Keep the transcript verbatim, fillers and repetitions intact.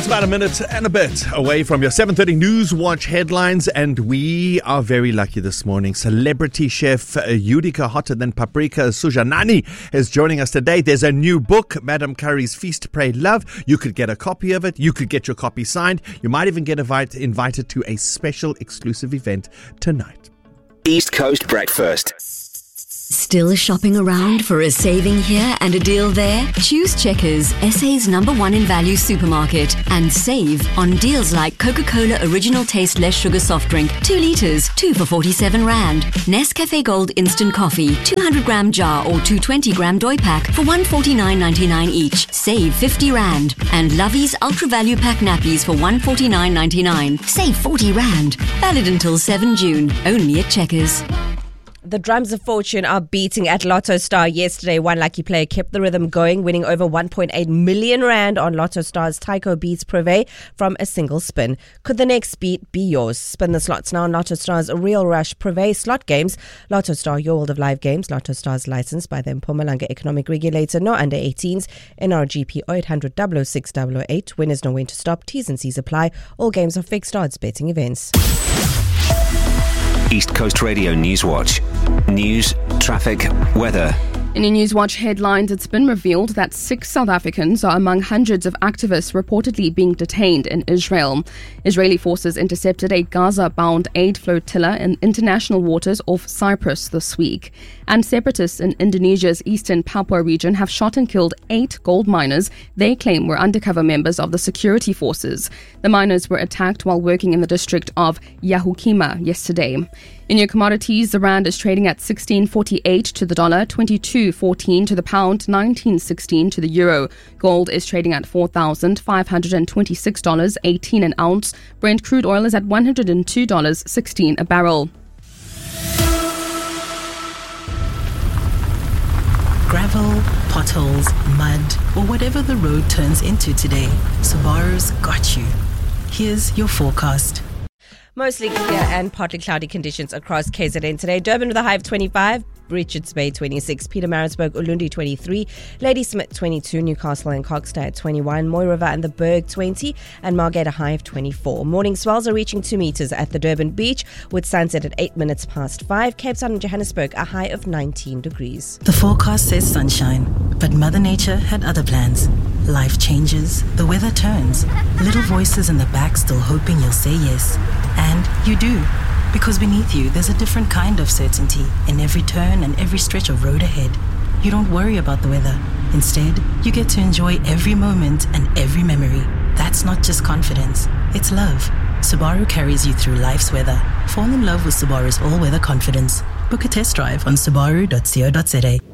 about a minute and a bit away from your seven thirty News Watch headlines, and we are very lucky this morning. Celebrity chef uh, Yudica Hotter Than Paprika Sujanani is joining us today. There's a new book, Madam Curry's Feast, Pray, Love. You could get a copy of it. You could get your copy signed. You might even get invite, invited to a special exclusive event tonight. East Coast Breakfast. Still shopping around for a saving here and a deal there? Choose Checkers, S A's number one in value supermarket, and save on deals like Coca-Cola Original Taste Less Sugar Soft Drink, two litres, two for forty-seven rand. Nescafe Gold Instant Coffee, two hundred gram jar or two twenty gram doi pack for one forty-nine ninety-nine each. Save fifty rand. And Lovey's Ultra Value Pack nappies for one forty-nine ninety-nine. Save forty rand. Valid until seventh June. Only at Checkers. The drums of fortune are beating at Lotto Star yesterday. One lucky player kept the rhythm going, winning over one point eight million rand on Lotto Star's Tycho Beats Privé from a single spin. Could the next beat be yours? Spin the slots now on Lotto Star's Real Rush Privé slot games. Lotto Star, your world of live games. Lotto Star's licensed by the Mpumalanga Economic Regulator. No under eighteens. N R G P eight hundred double oh six double oh eight. Winners know when to stop. T's and C's apply. All games are fixed odds betting events. East Coast Radio News Watch. News, traffic, weather. In your Newswatch headlines, it's been revealed that six South Africans are among hundreds of activists reportedly being detained in Israel. Israeli forces intercepted a Gaza-bound aid flotilla in international waters off Cyprus this week. And separatists in Indonesia's eastern Papua region have shot and killed eight gold miners they claim were undercover members of the security forces. The miners were attacked while working in the district of Yahukima yesterday. In your commodities, the rand is trading at sixteen forty-eight to the dollar, twenty-two fourteen to the pound, nineteen sixteen to the euro. Gold is trading at four thousand five hundred twenty-six dollars and eighteen cents an ounce. Brent crude oil is at one hundred two dollars and sixteen cents a barrel. Gravel, potholes, mud, or whatever the road turns into today, Subaru's got you. Here's your forecast. Mostly clear and partly cloudy conditions across K Z N today. Durban with a high of twenty-five, Richards Bay twenty-six, Pietermaritzburg, Ulundi twenty-three, Ladysmith twenty-two, Newcastle and Coxton at twenty-one, Moy River and the Berg twenty, and Margate a high of twenty-four. Morning swells are reaching two metres at the Durban beach with sunset at eight minutes past five. Cape Town and Johannesburg a high of nineteen degrees. The forecast says sunshine, but Mother Nature had other plans. Life changes, the weather turns. Little voices in the back still hoping you'll say yes. And you do. Because beneath you, there's a different kind of certainty in every turn and every stretch of road ahead. You don't worry about the weather. Instead, you get to enjoy every moment and every memory. That's not just confidence, it's love. Subaru carries you through life's weather. Fall in love with Subaru's all-weather confidence. Book a test drive on subaru dot co dot za.